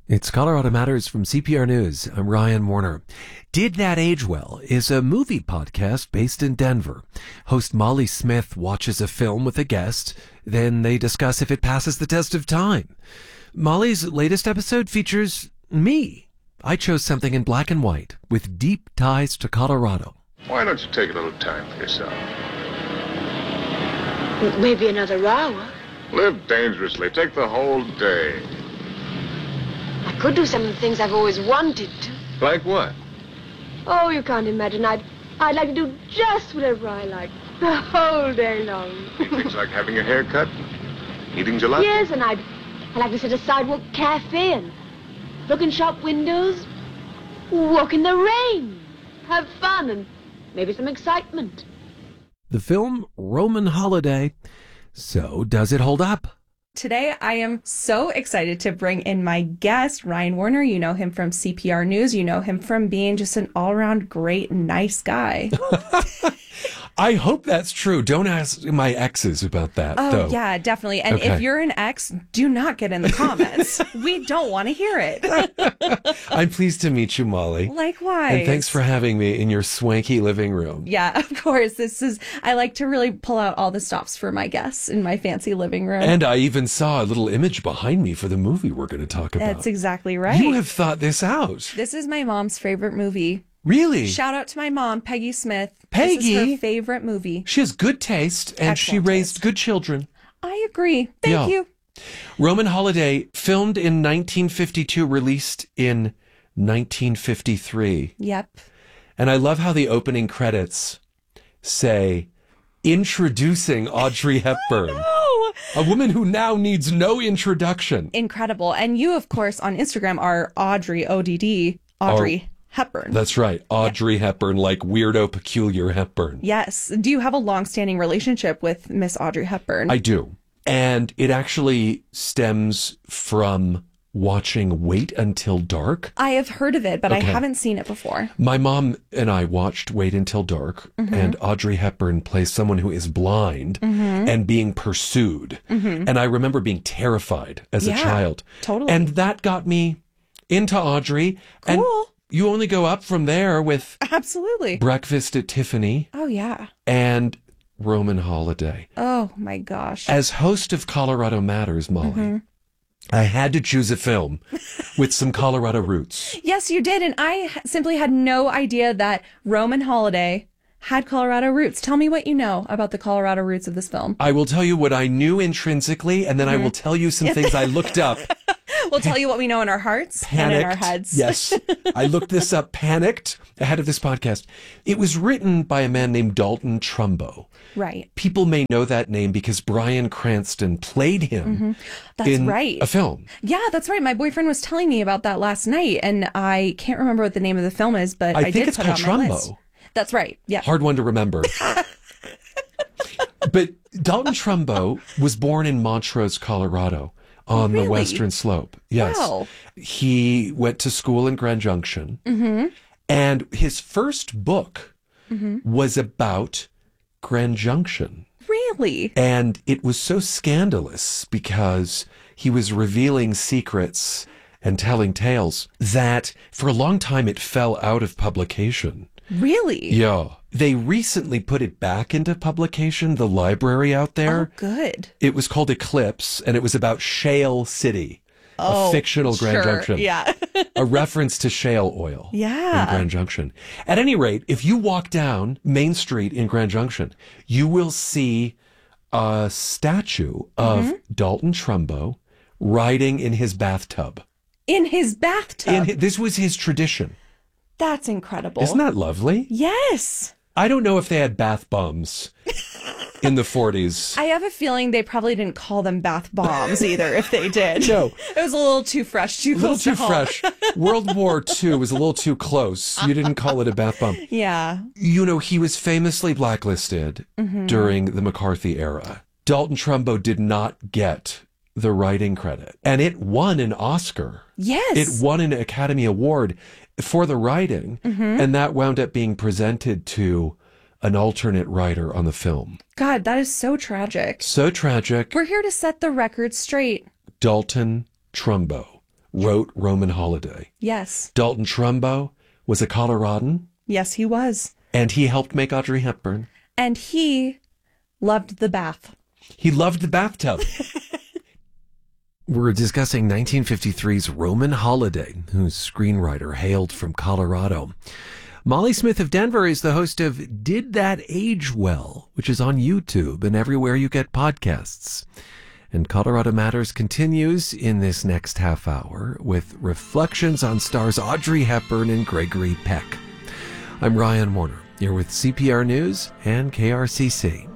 It's Colorado Matters from CPR News. I'm Ryan Warner. Did That Age Well is a movie podcast based in Denver. Host Molly Smith watches a film with a guest, then they discuss if it passes the test of time. Molly's latest episode features me. I chose something in black and white with deep ties to Colorado. Why don't you take a little time for yourself? Maybe another hour. Live dangerously. Take the whole day. I could do some of the things I've always wanted to. Like what? Oh, you can't imagine. I'd like to do just whatever I like the whole day long. Things like having your hair cut, eating gelato? Yes, and I'd like to sit at a sidewalk cafe and look in shop windows, walk in the rain, have fun, and maybe some excitement. The film Roman Holiday. So, does it hold up? Today, I am so excited to bring in my guest, Ryan Warner. You know him from CPR News. You know him from being just an all-around great, nice guy. I hope that's true. Don't ask my exes about that, though. Oh, yeah, definitely. And Okay. if you're an ex, do not get in the comments. We don't want to hear it. I'm pleased to meet you, Molly. Likewise. And thanks for having me in your swanky living room. Yeah, of course. I like to really pull out all the stops for my guests in my fancy living room. And I even saw a little image behind me for the movie we're going to talk about. That's exactly right. You have thought this out. This is my mom's favorite movie. Really? Shout out to my mom, Peggy Smith. Peggy? This is her favorite movie. She has good taste, and she Excellent raised taste. good children. I agree. Thank you. Roman Holiday, filmed in 1952, released in 1953. Yep. And I love how the opening credits say, introducing Audrey Hepburn. Oh, A woman who now needs no introduction. incredible. And you, of course, on Instagram are Audrey, ODD, Audrey Hepburn. That's right. Audrey Hepburn, like weirdo, peculiar Hepburn. Yes. Do you have a long-standing relationship with Miss Audrey Hepburn? I do. And it actually stems from watching Wait Until Dark. I have heard of it, but I Okay. haven't seen it before. My mom and I watched Wait Until Dark, and Audrey Hepburn plays someone who is blind and being pursued. And I remember being terrified as a Yeah, child. totally. And that got me into Audrey. And Cool. you only go up from there with Absolutely. Breakfast at Tiffany Oh, yeah. and Roman Holiday. Oh, my gosh. As host of Colorado Matters, Molly, I had to choose a film with some Colorado roots. Yes, you did. And I simply had no idea that Roman Holiday had Colorado roots. Tell me what you know about the Colorado roots of this film. I will tell you what I knew intrinsically, and then I will tell you some things I looked up. We'll tell you what we know in our hearts and in our heads. Yes. I looked this up, panicked ahead of this podcast. It was written by a man named Dalton Trumbo. Right. People may know that name because Bryan Cranston played him That's in right. a film. Yeah, that's right. My boyfriend was telling me about that last night, and I can't remember what the name of the film is, but I I, think did it's put called it on my Trumbo. list. That's right. Yeah. Hard one to remember. But Dalton Trumbo was born in Montrose, Colorado, on the Really? western slope. Yes. Wow. He went to school in Grand Junction. And his first book was about Grand Junction. Really? And it was so scandalous because he was revealing secrets and telling tales that for a long time it fell out of publication. Really? Yeah. They recently put it back into publication, the library out there. Oh, good. It was called Eclipse, and it was about Shale City, a Oh, fictional Grand sure. Junction. Yeah. A reference to shale oil Yeah. in Grand Junction. At any rate, if you walk down Main Street in Grand Junction, you will see a statue of Dalton Trumbo riding in his bathtub. In his bathtub. This was his tradition. That's incredible. Isn't that lovely? Yes. I don't know if they had bath bombs in the 40s. I have a feeling they probably didn't call them bath bombs either if they did. No. It was a little too fresh, too A little close too to home. fresh. World War II was a little too close. You didn't call it a bath bomb. Yeah. You know, he was famously blacklisted during the McCarthy era. Dalton Trumbo did not get the writing credit. And it won an Oscar. Yes. It won an Academy Award for the writing. And that wound up being presented to an alternate writer on the film. God, that is so tragic. So tragic. We're here to set the record straight. Dalton Trumbo wrote Roman Holiday. Yes. Dalton Trumbo was a Coloradan. Yes, he was. And he helped make Audrey Hepburn. And he loved the bath. He loved the bathtub. We're discussing 1953's Roman Holiday, whose screenwriter hailed from Colorado. Molly Smith of Denver is the host of Did That Age Well, which is on YouTube and everywhere you get podcasts. And Colorado Matters continues in this next half hour with reflections on stars Audrey Hepburn and Gregory Peck. I'm Ryan Warner. You're with CPR News and KRCC.